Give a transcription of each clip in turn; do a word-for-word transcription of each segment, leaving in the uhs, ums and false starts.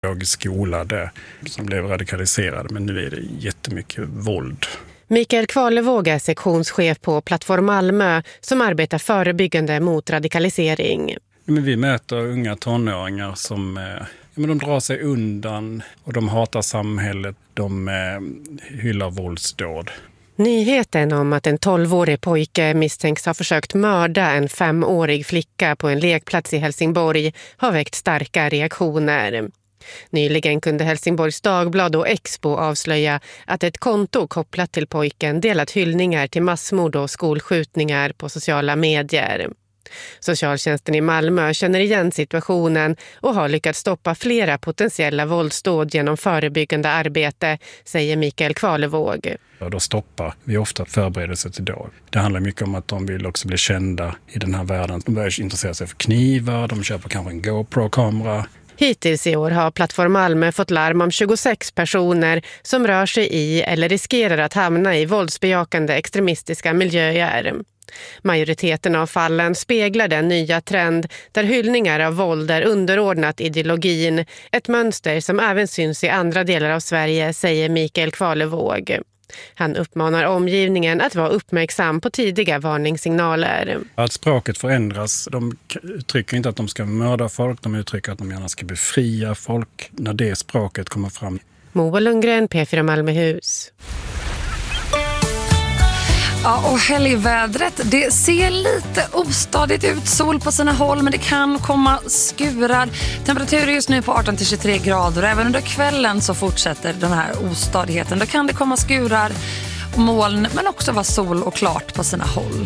Jag skolade som blev radikaliserade, men nu är det jättemycket våld. Mikael Kvalevåg är sektionschef på Plattform Malmö som arbetar förebyggande mot radikalisering. Men vi möter unga tonåringar som eh, men de drar sig undan och de hatar samhället, de eh, hyllar våldsdåd. Nyheten om att en tolvårig pojke misstänks ha försökt mörda en femårig flicka på en lekplats i Helsingborg har väckt starka reaktioner. Nyligen kunde Helsingborgs Dagblad och Expo avslöja att ett konto kopplat till pojken delat hyllningar till massmord och skolskjutningar på sociala medier. Socialtjänsten i Malmö känner igen situationen och har lyckats stoppa flera potentiella våldsdåd genom förebyggande arbete, säger Mikael Kvalevåg. Då stoppar vi ofta förberedelser till dåd. Det handlar mycket om att de vill också bli kända i den här världen. De börjar intressera sig för knivar, de köper kanske en GoPro-kamera. Hittills i år har Plattform Malmö fått larm om tjugosex personer som rör sig i eller riskerar att hamna i våldsbejakande extremistiska miljöer. Majoriteten av fallen speglar den nya trend där hyllningar av våld är underordnat ideologin, ett mönster som även syns i andra delar av Sverige, säger Mikael Kvalevåg. Han uppmanar omgivningen att vara uppmärksam på tidiga varningssignaler. Att språket förändras, de uttrycker inte att de ska mörda folk, de uttrycker att de gärna ska befria folk när det språket kommer fram. Moa Lundgren, P fyra Malmöhus. Ja, och helgvädret, det ser lite ostadigt ut, sol på sina håll, men det kan komma skurar. Temperaturen just nu på arton till tjugotre grader och även under kvällen så fortsätter den här ostadigheten. Då kan det komma skurar, moln, men också vara sol och klart på sina håll.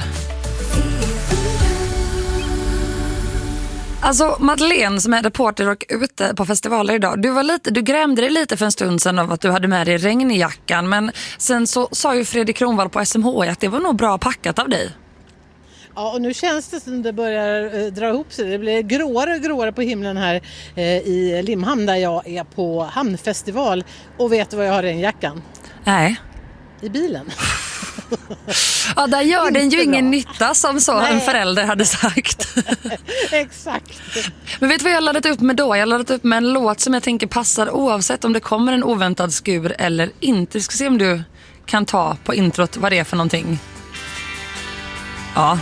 Alltså Madeleine som är reporter och ute på festivaler idag, du, var lite, du grämde dig lite för en stund sedan av att du hade med dig regnjackan, men sen så sa ju Fredrik Kronvall på S M H att det var nog bra packat av dig. Ja, och nu känns det som det börjar eh, dra ihop sig. Det blir gråare och gråare på himlen här eh, i Limhamn där jag är på hamnfestival. Och vet du vad jag har i den jackan? Nej. I bilen. Ja, där gör den ju ingen nytta som så Nej. En förälder hade sagt. Exakt. Men vet du vad jag har laddat upp med då? Jag har laddat upp med en låt som jag tänker passar oavsett om det kommer en oväntad skur eller inte. Vi ska se om du kan ta på introt vad det är för någonting. Ja,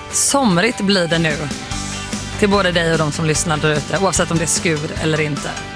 somrigt blir det nu. Till både dig och de som lyssnar där ute, oavsett om det är skur eller inte.